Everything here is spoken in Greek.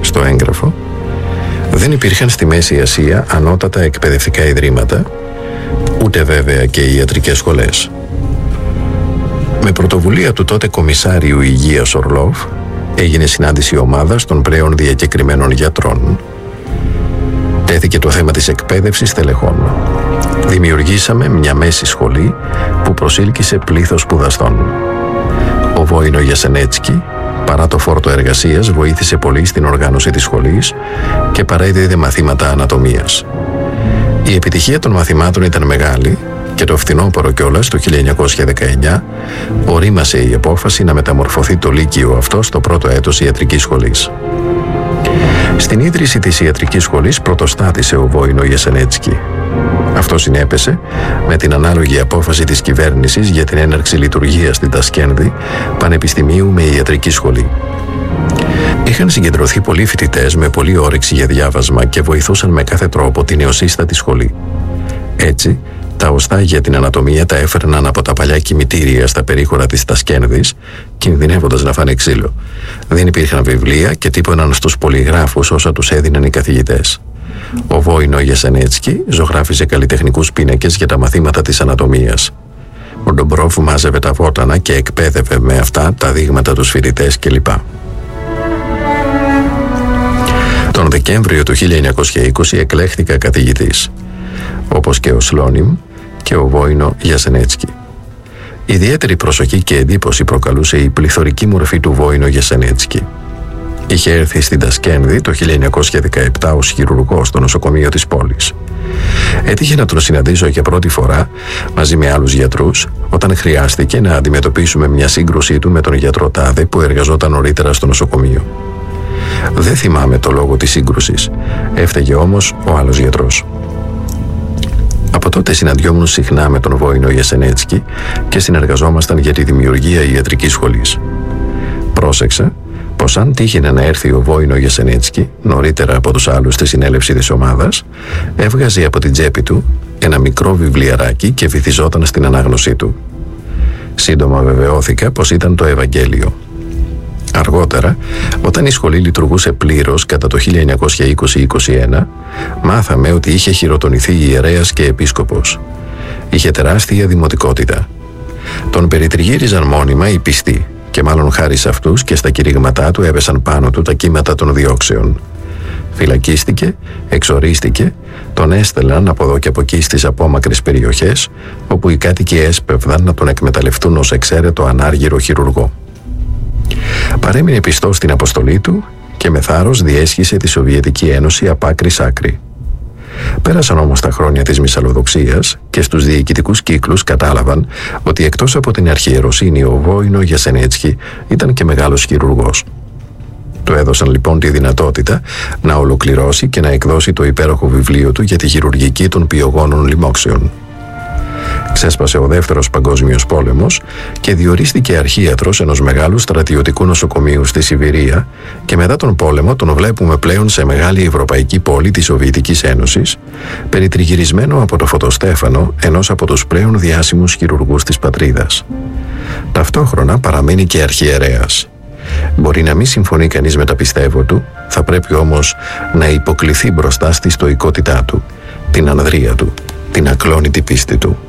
στο έγγραφο, δεν υπήρχαν στη Μέση Ασία ανώτατα εκπαιδευτικά ιδρύματα, ούτε βέβαια και οι ιατρικές σχολές. Με πρωτοβουλία του τότε Κομισάριου Υγείας Ορλόφ έγινε συνάντηση ομάδας των πλέον διακεκριμένων γιατρών. Τέθηκε το θέμα της εκπαίδευσης τελεχών. Δημιουργήσαμε μια μέση σχολή που προσήλκησε πλήθος σπουδαστών. Ο Βόινο Γιασενέτσκι, παρά το φόρτο εργασίας, βοήθησε πολύ στην οργάνωση της σχολής και παρέδιδε μαθήματα ανατομίας. Η επιτυχία των μαθημάτων ήταν μεγάλη και το φθινόπωρο κιόλας το 1919 ορίμασε η απόφαση να μεταμορφωθεί το λύκειο αυτό στο πρώτο έτος ιατρικής σχολής. Στην ίδρυση της ιατρικής σχολής πρωτοστάτησε ο Βόινο Γιασενέτσκι. Αυτό συνέπεσε με την ανάλογη απόφαση της κυβέρνησης για την έναρξη λειτουργίας στην Τασκένδη Πανεπιστημίου με ιατρική σχολή. Είχαν συγκεντρωθεί πολλοί φοιτητές με πολλή όρεξη για διάβασμα και βοηθούσαν με κάθε τρόπο την νεοσύστατη σχολή. Έτσι, τα οστά για την ανατομία τα έφερναν από τα παλιά κημητήρια στα περίχωρα της Τασκένδης, κινδυνεύοντας να φάνε ξύλο. Δεν υπήρχαν βιβλία και τύπωναν στους πολυγράφους όσα τους έδιναν οι καθηγητές. Ο Βόινο Γιασενέτσκι ζωγράφιζε καλλιτεχνικούς πίνακες για τα μαθήματα της ανατομίας. Ο Ντομπρόφ μάζευε τα βότανα και εκπαίδευε με αυτά τα δείγματα τους φοιτητές κλπ. Τον Δεκέμβριο του 1920 εκλέχθηκα καθηγητής, όπως και ο Σλόνιμ και ο Βόινο Γιασενέτσκι. Ιδιαίτερη προσοχή και εντύπωση προκαλούσε η πληθωρική μορφή του Βόινο Γιασενέτσκι. Είχε έρθει στην Τασκένδη το 1917 ως χειρουργός στο νοσοκομείο της πόλης. Έτυχε να τον συναντήσω για πρώτη φορά μαζί με άλλους γιατρούς όταν χρειάστηκε να αντιμετωπίσουμε μια σύγκρουσή του με τον γιατρό Τάδε που εργαζόταν νωρίτερα στο νοσοκομείο. Δεν θυμάμαι το λόγο της σύγκρουσης, έφταιγε όμως ο άλλος γιατρός. Από τότε συναντιόμουν συχνά με τον Βόινο Γιασενέτσκι και συνεργαζόμασταν για τη δημιουργία ιατρικής σχολής. Πρόσεξα πως αν τύχαινε να έρθει ο Βόινο Γιασενέτσκι νωρίτερα από τους άλλους στη συνέλευση της ομάδας, έβγαζε από την τσέπη του ένα μικρό βιβλιαράκι και βυθιζόταν στην ανάγνωσή του. Σύντομα βεβαιώθηκα πως ήταν το Ευαγγέλιο. Αργότερα, όταν η σχολή λειτουργούσε πλήρως κατά το 1920-21, μάθαμε ότι είχε χειροτονηθεί ιερέας και επίσκοπος. Είχε τεράστια δημοτικότητα. Τον περιτριγύριζαν μόνιμα οι πιστοί και μάλλον χάρη σε αυτούς και στα κηρύγματά του έπεσαν πάνω του τα κύματα των διώξεων. Φυλακίστηκε, εξορίστηκε, τον έστελναν από εδώ και από εκεί στις απόμακρες περιοχές, όπου οι κάτοικοι έσπευδαν να τον εκμεταλλευτούν ως εξαίρετο ανάργυρο χειρουργό. Παρέμεινε πιστός στην αποστολή του και με θάρρος διέσχισε τη Σοβιετική Ένωση απ' άκρη σ' άκρη. Πέρασαν όμως τα χρόνια της μυσαλλοδοξίας και στους διοικητικούς κύκλους κατάλαβαν ότι εκτός από την αρχιεροσύνη ο Βόινο Γιασενέτσκι ήταν και μεγάλος χειρουργός. Του έδωσαν λοιπόν τη δυνατότητα να ολοκληρώσει και να εκδώσει το υπέροχο βιβλίο του για τη χειρουργική των πιογόνων λοιμόξεων. Ξέσπασε ο Δεύτερος Παγκόσμιος Πόλεμος και διορίστηκε αρχίατρος ενός μεγάλου στρατιωτικού νοσοκομείου στη Σιβηρία και μετά τον πόλεμο τον βλέπουμε πλέον σε μεγάλη ευρωπαϊκή πόλη της Σοβιετικής Ένωσης, περιτριγυρισμένο από το φωτοστέφανο ενός από τους πλέον διάσημους χειρουργούς της πατρίδας. Ταυτόχρονα παραμένει και αρχιερέας. Μπορεί να μην συμφωνεί κανείς με τα πιστεύω του, θα πρέπει όμως να υποκληθεί μπροστά στη στοικότητά του, την ανδρεία του, την ακλόνητη πίστη του.